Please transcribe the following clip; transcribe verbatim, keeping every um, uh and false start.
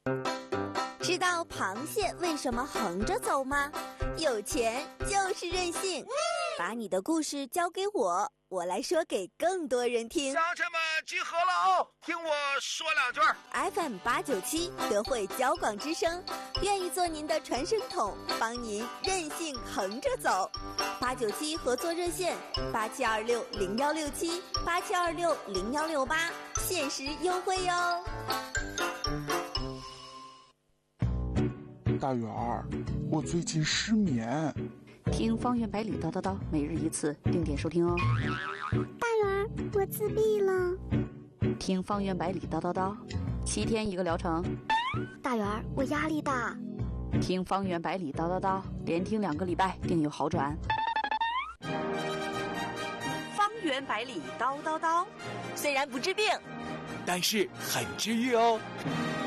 知道螃蟹为什么横着走吗？有钱就是任性。把你的故事交给我，我来说给更多人听。 乡亲们集合了哦，听我说两句。 F M 八九七德惠交广之声，愿意做您的传声筒，帮您任性横着走。八九七合作热线：八七二六零幺六七八七二六零幺六八，限时优惠哟。 大圆儿，我最近失眠。 听方圆百里叨叨叨，每日一次，定点收听哦。 大圆儿，我自闭了。 听方圆百里叨叨叨，七天一个疗程。 大圆儿，我压力大。 听方圆百里叨叨叨，连听两个礼拜，定有好转。 方圆百里叨叨叨，虽然不治病， 但是很治愈哦。